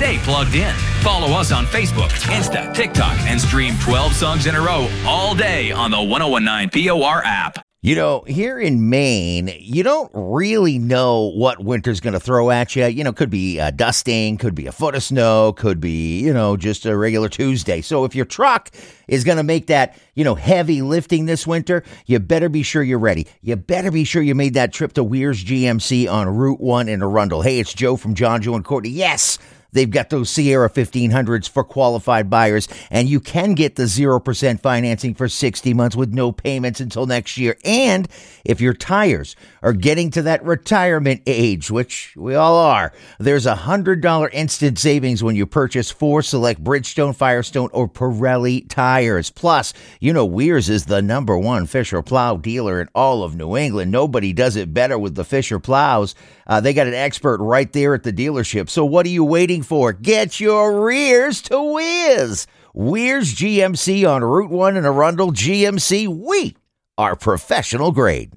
Stay plugged in. Follow us on Facebook, Insta, TikTok, and stream 12 songs in a row all day on the 1019 POR app. You know, here in Maine, you don't really know what winter's going to throw at you. You know, could be dusting, could be a foot of snow, could be, just a regular Tuesday. So if your truck is going to make that, heavy lifting this winter, you better be sure you're ready. You better be sure you made that trip to Weir's GMC on Route 1 in Arundel. Hey, it's Joe from John, Joe, and Courtney. Yes, they've got those Sierra 1500s for qualified buyers, and you can get the 0% financing for 60 months with no payments until next year. And if your tires are getting to that retirement age, which we all are, there's $100 instant savings when you purchase 4 select Bridgestone, Firestone, or Pirelli tires. Plus, Weir's is the #1 Fisher plow dealer in all of New England. Nobody does it better with the Fisher plows. They got an expert right there at the dealership. So what are you waiting for? Get your rears to Whiz. Weir's GMC on Route 1 in Arundel. GMC, we are professional grade.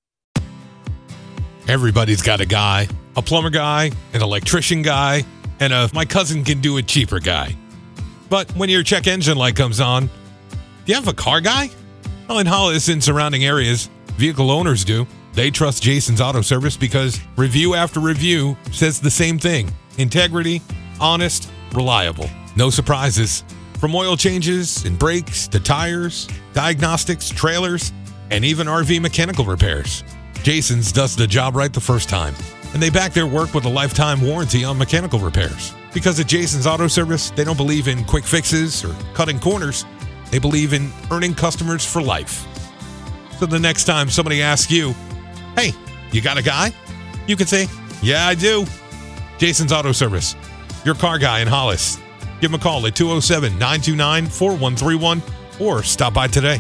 Everybody's got a guy, a plumber guy, an electrician guy, and a my cousin can do it cheaper guy. But when your check engine light comes on, do you have a car guy? Well, in Hollis and surrounding areas, vehicle owners do. They trust Jason's Auto Service because review after review says the same thing. Integrity, honest, reliable. No surprises. From oil changes and brakes to tires, diagnostics, trailers, and even RV mechanical repairs. Jason's does the job right the first time. And they back their work with a lifetime warranty on mechanical repairs. Because at Jason's Auto Service, they don't believe in quick fixes or cutting corners. They believe in earning customers for life. So the next time somebody asks you, "Hey, you got a guy?" you can say, "Yeah, I do." Jason's Auto Service, your car guy in Hollis. Give them a call at 207-929-4131 or stop by today.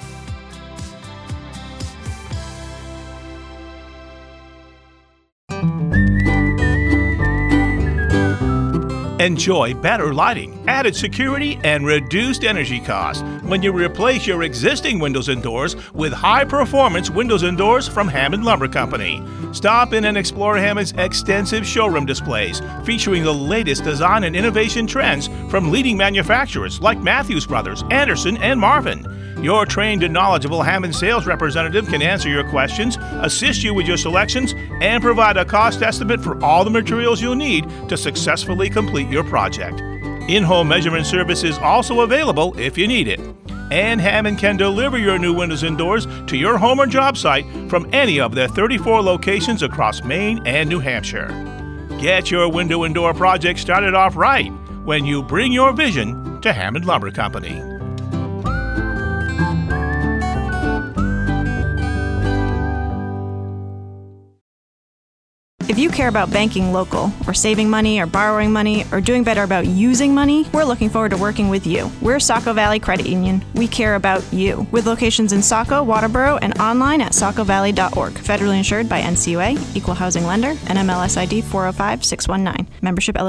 Enjoy better lighting, added security, and reduced energy costs when you replace your existing windows and doors with high-performance windows and doors from Hammond Lumber Company. Stop in and explore Hammond's extensive showroom displays featuring the latest design and innovation trends from leading manufacturers like Matthews Brothers, Anderson, and Marvin. Your trained and knowledgeable Hammond sales representative can answer your questions, assist you with your selections, and provide a cost estimate for all the materials you'll need to successfully complete your project. In-home measurement service is also available if you need it. And Hammond can deliver your new windows and doors to your home or job site from any of their 34 locations across Maine and New Hampshire. Get your window and door project started off right when you bring your vision to Hammond Lumber Company. If you care about banking local, or saving money, or borrowing money, or doing better about using money, we're looking forward to working with you. We're Saco Valley Credit Union. We care about you. With locations in Saco, Waterboro, and online at sacovalley.org. Federally insured by NCUA, Equal Housing Lender, NMLS ID 405619. Membership eligibility